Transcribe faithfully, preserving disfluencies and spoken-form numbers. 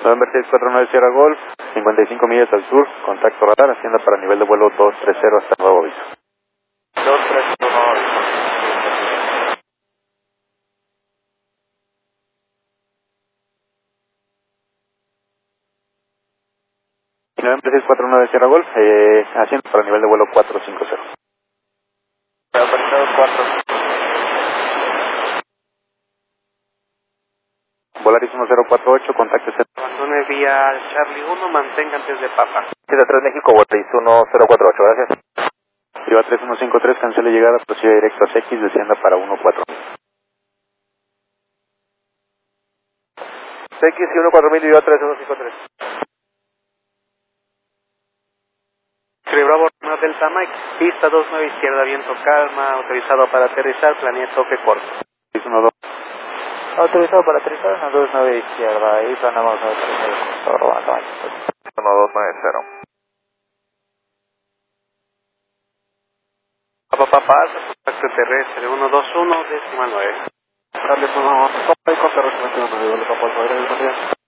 November seis cuatro nueve Sierra Golf, cincuenta y cinco millas al sur, contacto radar, hacienda para nivel de vuelo dos tres cero hasta nuevo aviso. dos tres cero, nuevo aviso. November seis cuatro nueve Sierra Golf, eh, hacienda para nivel de vuelo cuatro cinco cero. Autorizado cuatro. Volaris uno cero cuatro ocho, contacto cero. Abandone vía Charlie uno, mantenga antes de Papa. siete tres México, Volaris uno cero cuatro ocho, gracias. Viva tres uno cinco tres, cancele llegada, procede directo a C X, descienda para uno cuatro. C X y uno cuatro mil, Viva tres uno cinco tres. Bravo, Romeo Delta Mike, pista dos nueve izquierda, viento calma, autorizado para aterrizar, planea toque corto. seis uno dos. Autorizado para aterrizar, una dos nueve izquierda, y planeamos a aterrizar. uno dos nueve cero. Papá pasa, contacto terrestre, uno dos uno, décima nueve. Dale, por favor, con terrestre, uno dos uno,